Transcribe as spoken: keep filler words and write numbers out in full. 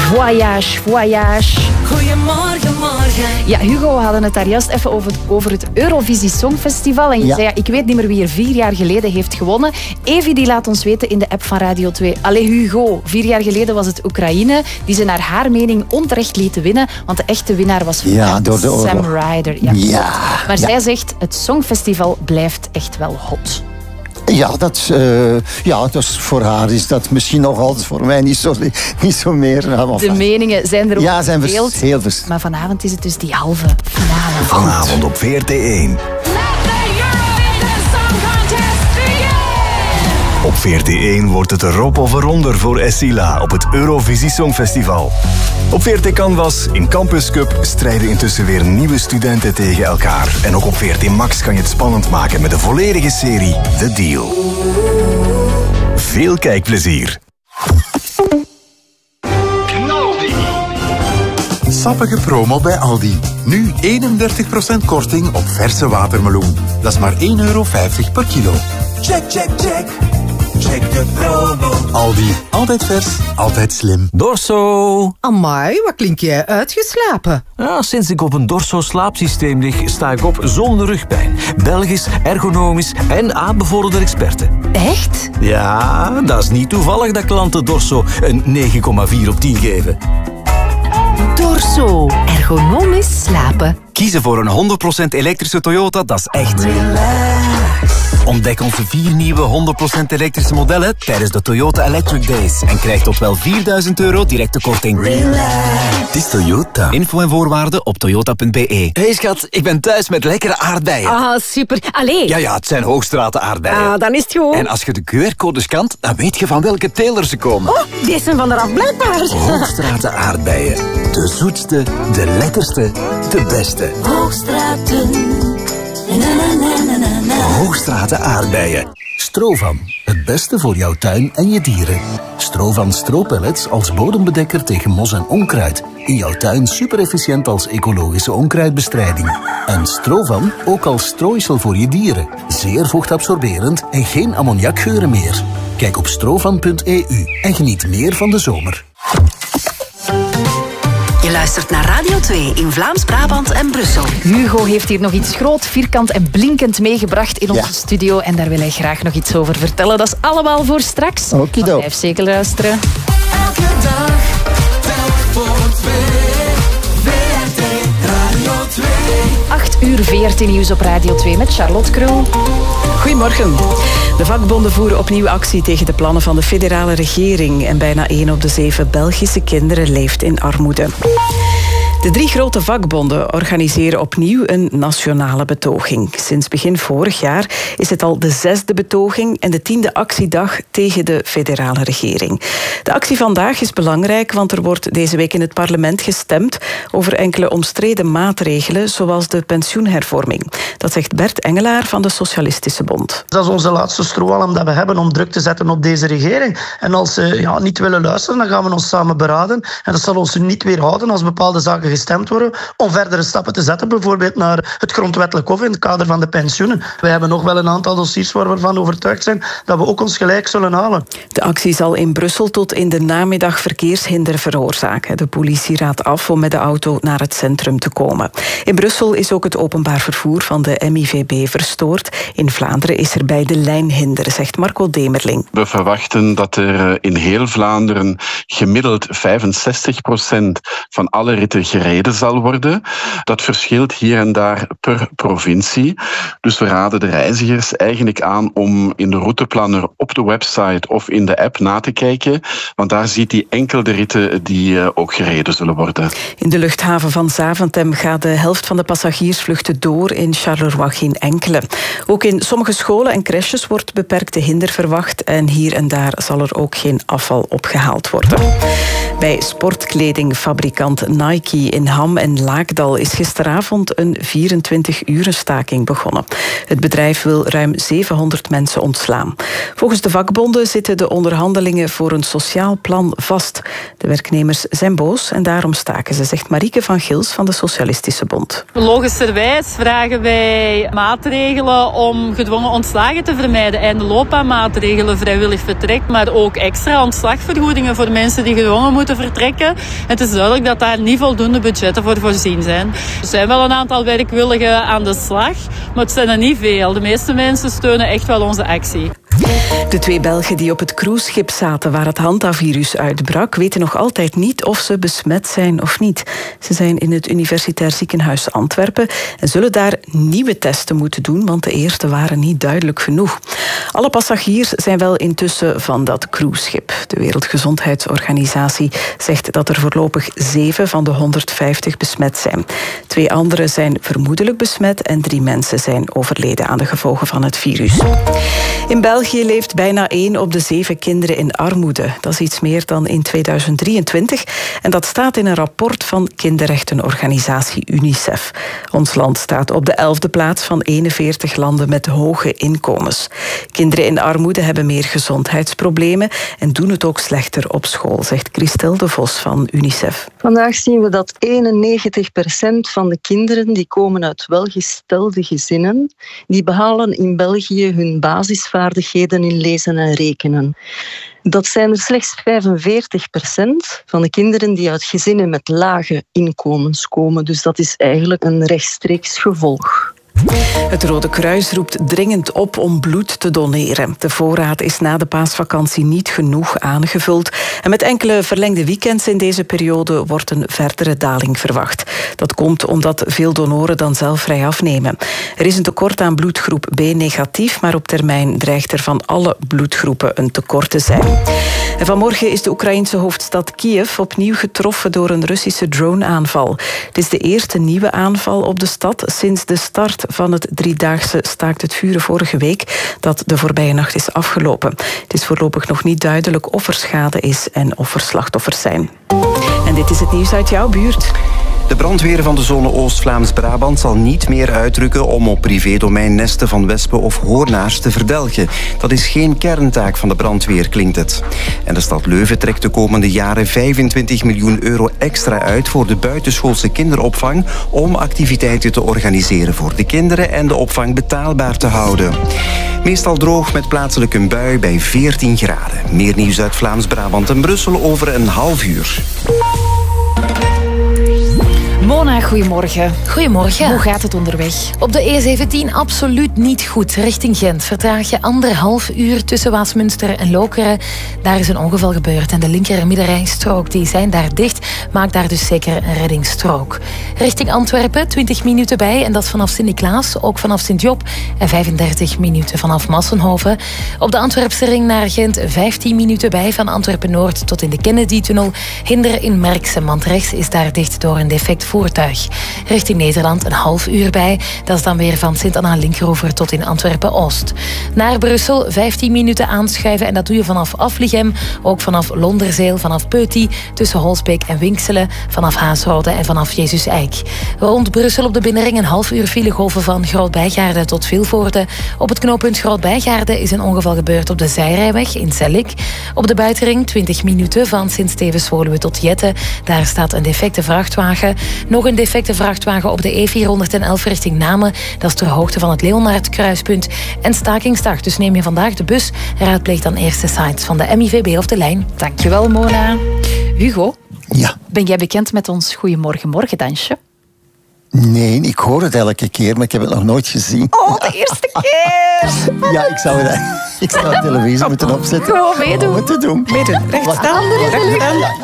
Voyage, voyage. Goedemorgen, morgen. Ja, Hugo, we hadden het daar juist even over het, over het Eurovisie Songfestival. En je Ja. zei, ja, ik weet niet meer wie er vier jaar geleden heeft gewonnen. Evi die laat ons weten in de app van Radio twee. Allee, Hugo, vier jaar geleden was het Oekraïne die ze naar haar mening onterecht lieten winnen. Want de echte winnaar was Ja, door de oorlog. Sam Ryder. Ja, Ja. Maar Ja. zij zegt, het Songfestival blijft echt wel hot. Ja, dat, uh, ja, dat is, voor haar is dat misschien nog altijd, voor mij niet zo, niet zo meer. Nou, maar De enfin. meningen zijn er ook Ja, zijn vers- verdeeld. heel vers- Maar vanavond is het dus die halve finale. Vanavond op V R T één. Op V R T één wordt het erop of eronder voor Essila op het Eurovisie Songfestival. Op V R T Canvas in Campus Cup strijden intussen weer nieuwe studenten tegen elkaar. En ook op V R T Max kan je het spannend maken met de volledige serie The Deal. Veel kijkplezier. Sappige promo bij Aldi. Nu eenendertig procent korting op verse watermeloen. Dat is maar één euro vijftig per kilo. Check, check, check. Check de promo. Aldi. Altijd vers, altijd slim. Dorso. Amai, wat klink jij uitgeslapen? Ja, sinds ik op een Dorso slaapsysteem lig, sta ik op zonder rugpijn. Belgisch, ergonomisch en aanbevorderde experten. Echt? Ja, dat is niet toevallig dat klanten Dorso een negen komma vier op tien geven. Dorso. Ergonomisch slapen. Kiezen voor een honderd procent elektrische Toyota, dat is echt relax. Ontdek onze vier nieuwe honderd procent elektrische modellen tijdens de Toyota Electric Days. En krijg tot wel vierduizend euro directe korting. Relax. Het is Toyota. Info en voorwaarden op toyota punt b e. Hey schat, ik ben thuis met lekkere aardbeien. Ah, super. Allee. Ja, ja, het zijn Hoogstraten aardbeien. Ah, dan is het goed. En als je de Q R-code scant, dan weet je van welke teler ze komen. Oh, deze zijn van eraf blijkbaar. Hoogstraten aardbeien. De zoetste, de lekkerste, de beste. Hoogstraten. Na, na, na, na, na, na. Hoogstraten aardbeien. Strovan. Het beste voor jouw tuin en je dieren. Strovan stropellets als bodembedekker tegen mos en onkruid. In jouw tuin super efficiënt als ecologische onkruidbestrijding. En Strovan ook als strooisel voor je dieren. Zeer vochtabsorberend en geen ammoniakgeuren meer. Kijk op strovan punt e u en geniet meer van de zomer. Je luistert naar Radio twee in Vlaams-Brabant en Brussel. Hugo heeft hier nog iets groot, vierkant en blinkend meegebracht in onze Ja. studio. En daar wil hij graag nog iets over vertellen. Dat is allemaal voor straks. Okido. Blijf zeker luisteren. Elke dag, telk voor twee. V R T Radio twee. acht uur V R T nieuws op Radio twee met Charlotte Krul. Goedemorgen. De vakbonden voeren opnieuw actie tegen de plannen van de federale regering. En bijna één op de zeven Belgische kinderen leeft in armoede. De drie grote vakbonden organiseren opnieuw een nationale betoging. Sinds begin vorig jaar is het al de zesde betoging en de tiende actiedag tegen de federale regering. De actie vandaag is belangrijk, want er wordt deze week in het parlement gestemd over enkele omstreden maatregelen, zoals de pensioenhervorming. Dat zegt Bert Engelaar van de Socialistische Bond. Dat is onze laatste strohalm dat we hebben om druk te zetten op deze regering. En als ze ja, niet willen luisteren, dan gaan we ons samen beraden. En dat zal ons niet weerhouden als bepaalde zaken gestemd worden om verdere stappen te zetten, bijvoorbeeld naar het grondwettelijk hof in het kader van de pensioenen. Wij hebben nog wel een aantal dossiers waar we ervan overtuigd zijn dat we ook ons gelijk zullen halen. De actie zal in Brussel tot in de namiddag verkeershinder veroorzaken. De politie raadt af om met de auto naar het centrum te komen. In Brussel is ook het openbaar vervoer van de M I V B verstoord. In Vlaanderen is er bij de lijn hinder, zegt Marco Demerling. We verwachten dat er in heel Vlaanderen gemiddeld vijfenzestig procent van alle ritten gereden zal worden. Dat verschilt hier en daar per provincie. Dus we raden de reizigers eigenlijk aan om in de routeplanner op de website of in de app na te kijken, want daar ziet hij enkel de ritten die ook gereden zullen worden. In de luchthaven van Zaventem gaat de helft van de passagiersvluchten door, in Charleroi geen enkele. Ook in sommige scholen en crèches wordt beperkte hinder verwacht en hier en daar zal er ook geen afval opgehaald worden. Bij sportkledingfabrikant Nike in Ham en Laakdal is gisteravond een vierentwintig-uren staking begonnen. Het bedrijf wil ruim zevenhonderd mensen ontslaan. Volgens de vakbonden zitten de onderhandelingen voor een sociaal plan vast. De werknemers zijn boos en daarom staken ze, zegt Marieke van Gils van de Socialistische Bond. Logischerwijs vragen wij maatregelen om gedwongen ontslagen te vermijden. En de loopbaanmaatregelen, vrijwillig vertrek, maar ook extra ontslagvergoedingen voor mensen die gedwongen moeten moeten vertrekken. En het is duidelijk dat daar niet voldoende budgetten voor voorzien zijn. Er zijn wel een aantal werkwilligen aan de slag, maar het zijn er niet veel. De meeste mensen steunen echt wel onze actie. De twee Belgen die op het cruiseschip zaten waar het hantavirus uitbrak, weten nog altijd niet of ze besmet zijn of niet. Ze zijn in het Universitair Ziekenhuis Antwerpen en zullen daar nieuwe testen moeten doen, want de eerste waren niet duidelijk genoeg. Alle passagiers zijn wel intussen van dat cruiseschip. De Wereldgezondheidsorganisatie zegt dat er voorlopig zeven van de honderdvijftig besmet zijn. Twee anderen zijn vermoedelijk besmet en drie mensen zijn overleden aan de gevolgen van het virus. In België leeft bijna één op de zeven kinderen in armoede. Dat is iets meer dan in tweeduizend drieëntwintig. En dat staat in een rapport van kinderrechtenorganisatie UNICEF. Ons land staat op de elfde plaats van eenenveertig landen met hoge inkomens. Kinderen in armoede hebben meer gezondheidsproblemen en doen het ook slechter op school, zegt Christel de Vos van UNICEF. Vandaag zien we dat eenennegentig procent van de kinderen die komen uit welgestelde gezinnen, die behalen in België hun basisvaardigheden in lezen en rekenen. Dat zijn er slechts vijfenveertig procent van de kinderen die uit gezinnen met lage inkomens komen. Dus dat is eigenlijk een rechtstreeks gevolg. Het Rode Kruis roept dringend op om bloed te doneren. De voorraad is na de paasvakantie niet genoeg aangevuld. En met enkele verlengde weekends in deze periode wordt een verdere daling verwacht. Dat komt omdat veel donoren dan zelf vrij afnemen. Er is een tekort aan bloedgroep B negatief, maar op termijn dreigt er van alle bloedgroepen een tekort te zijn. En vanmorgen is de Oekraïense hoofdstad Kiev opnieuw getroffen door een Russische droneaanval. Het is de eerste nieuwe aanval op de stad sinds de start van het driedaagse staakt het vuren vorige week, dat de voorbije nacht is afgelopen. Het is voorlopig nog niet duidelijk of er schade is en of er slachtoffers zijn. En dit is het nieuws uit jouw buurt. De brandweer van de zone Oost-Vlaams-Brabant zal niet meer uitrukken om op privédomein nesten van wespen of hoornaars te verdelgen. Dat is geen kerntaak van de brandweer, klinkt het. En de stad Leuven trekt de komende jaren vijfentwintig miljoen euro extra uit voor de buitenschoolse kinderopvang om activiteiten te organiseren voor de kinderen en de opvang betaalbaar te houden. Meestal droog met plaatselijk een bui bij veertien graden. Meer nieuws uit Vlaams-Brabant en Brussel over een half uur. Mona, goedemorgen. Goedemorgen. Hoe gaat het onderweg? Op de E zeventien absoluut niet goed. Richting Gent vertraag je anderhalf uur tussen Waasmunster en Lokeren. Daar is een ongeval gebeurd en de linker- en middenrijstrook die zijn daar dicht. Maakt daar dus zeker een reddingsstrook. Richting Antwerpen twintig minuten bij en dat vanaf Sint-Niklaas, ook vanaf Sint-Job en vijfendertig minuten vanaf Massenhoven. Op de Antwerpse ring naar Gent vijftien minuten bij van Antwerpen-Noord tot in de Kennedy-tunnel. Hinder in Merksem, want rechts is daar dicht door een defect voertuig. Richting Nederland een half uur bij. Dat is dan weer van Sint-Anna-Linkeroever tot in Antwerpen-Oost. Naar Brussel vijftien minuten aanschuiven en dat doe je vanaf Aflichem, ook vanaf Londerzeel, vanaf Peuty, tussen Holsbeek en Winkselen, vanaf Haasrode en vanaf Jezus Eik. Rond Brussel op de binnenring een half uur file golven van Groot-Bijgaarde tot Vilvoorde. Op het knooppunt Groot-Bijgaarde is een ongeval gebeurd op de Zijrijweg in Zellik. Op de buitenring twintig minuten van Sint-Stevens-Woluwe tot Jette. Daar staat een defecte vrachtwagen. Nog een defecte vrachtwagen op de E vierhonderdelf richting Namen. Dat is ter hoogte van het Leonard-kruispunt. En stakingsdag, dus neem je vandaag de bus. Raadpleeg dan eerst de sites van de M I V B of de lijn. Dankjewel, Mona. Hugo, ja. Ben jij bekend met ons Goeiemorgen-morgendansje? Nee, ik hoor het elke keer, maar ik heb het nog nooit gezien. Oh, de eerste keer! Ja, ik zou, het, ik zou de televisie moeten opzetten. Gewoon meedoen. Om het te doen. Meedoen. Recht staan. Recht staan.